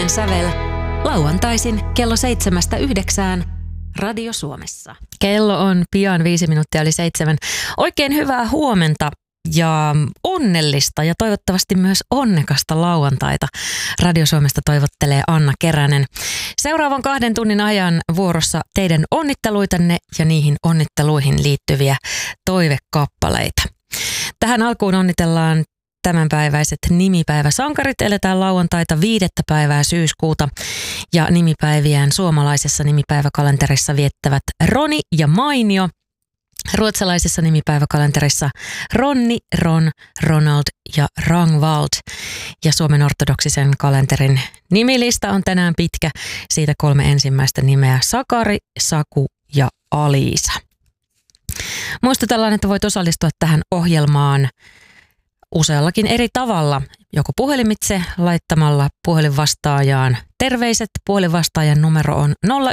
Onnen sävel lauantaisin kello 7-9 Radio Suomessa. Kello on pian 5 minuuttia yli 7. Oikein hyvää huomenta ja onnellista ja toivottavasti myös onnekasta lauantaita. Radio Suomesta toivottelee Anna Keränen. Seuraavan 2 tunnin ajan vuorossa teidän onnitteluitanne ja niihin onnitteluihin liittyviä toivekappaleita. Tähän alkuun onnitellaan tämänpäiväiset nimipäiväsankarit. Eletään lauantaita 5. päivää syyskuuta ja nimipäiviään suomalaisessa nimipäiväkalenterissa viettävät Roni ja Mainio. Ruotsalaisessa nimipäiväkalenterissa Ronni, Ron, Ronald ja Rangvald. Ja Suomen ortodoksisen kalenterin nimilista on tänään pitkä. Siitä 3 ensimmäistä nimeä: Sakari, Saku ja Aliisa. Muistutellaan, että voit osallistua tähän ohjelmaan useallakin eri tavalla, joko puhelimitse laittamalla puhelinvastaajaan terveiset. Puhelinvastaajan numero on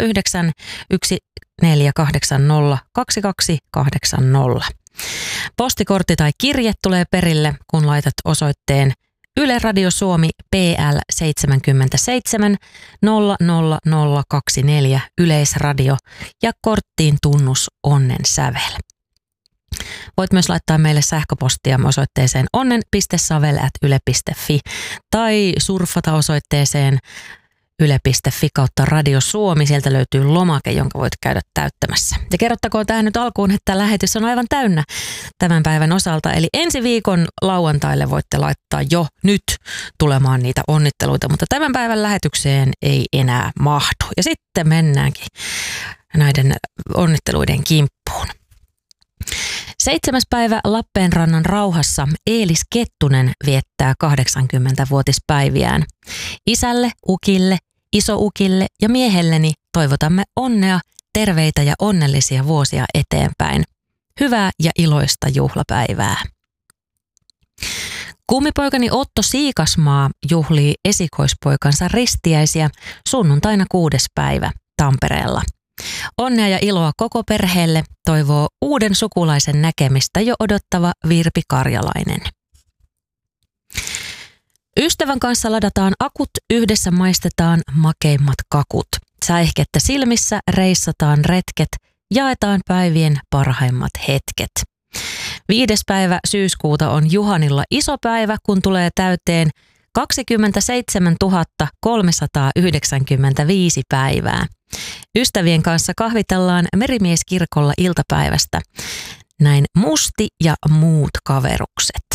0914802280. Postikortti tai kirje tulee perille, kun laitat osoitteen Yle Radio Suomi PL 77 00024 Yleisradio ja korttiin tunnus Onnen sävel. Voit myös laittaa meille sähköpostia osoitteeseen onnen.savel@yle.fi tai surffata osoitteeseen yle.fi kautta Radio Suomi. Sieltä löytyy lomake, jonka voit käydä täyttämässä. Ja kerrottakoon tähän nyt alkuun, että lähetys on aivan täynnä tämän päivän osalta. Eli ensi viikon lauantaille voitte laittaa jo nyt tulemaan niitä onnitteluita, mutta tämän päivän lähetykseen ei enää mahdu. Ja sitten mennäänkin näiden onnitteluiden kimppuun. 7. päivä Lappeenrannan rauhassa Eelis Kettunen viettää 80-vuotispäiviään. Isälle, ukille, isoukille ja miehelleni toivotamme onnea, terveitä ja onnellisia vuosia eteenpäin. Hyvää ja iloista juhlapäivää. Kummipoikani Otto Siikasmaa juhlii esikoispoikansa ristiäisiä sunnuntaina 6. päivä Tampereella. Onnea ja iloa koko perheelle toivoo uuden sukulaisen näkemistä jo odottava Virpi Karjalainen. Ystävän kanssa ladataan akut, yhdessä maistetaan makeimmat kakut. Säihkettä silmissä reissataan retket, jaetaan päivien parhaimmat hetket. 5. päivä syyskuuta on Juhanilla iso päivä, kun tulee täyteen 27 395 päivää. Ystävien kanssa kahvitellaan Merimieskirkolla iltapäivästä. Näin Musti ja muut kaverukset.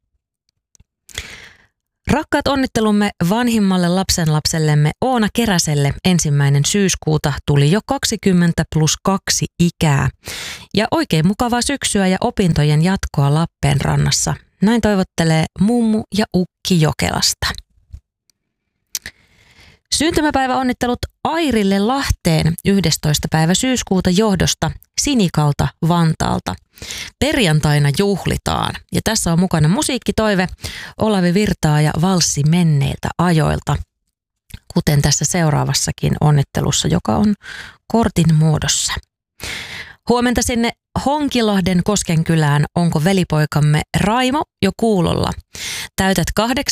Rakkaat onnittelumme vanhimmalle lapsenlapsellemme Oona Keräselle 1. syyskuuta tuli jo 20+2 ikää. Ja oikein mukavaa syksyä ja opintojen jatkoa Lappeenrannassa. Näin toivottelee mummu ja ukki Jokelasta. Syntymäpäiväonnittelut Airille Lahteen 11. päivä syyskuuta johdosta Sinikalta Vantaalta. Perjantaina juhlitaan ja tässä on mukana musiikkitoive Olavi Virtaa ja valssi menneiltä ajoilta, kuten tässä seuraavassakin onnittelussa, joka on kortin muodossa. Huomenta sinne Honkilahden Koskenkylään. Onko velipoikamme Raimo jo kuulolla? Täytät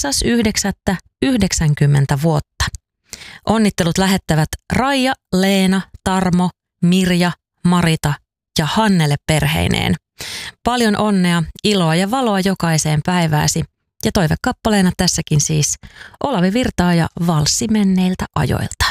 8.9.90 vuotta. Onnittelut lähettävät Raija, Leena, Tarmo, Mirja, Marita ja Hannele perheineen. Paljon onnea, iloa ja valoa jokaiseen päivääsi. Ja toivekappaleena tässäkin siis Olavi Virtaa ja valssi menneiltä ajoilta.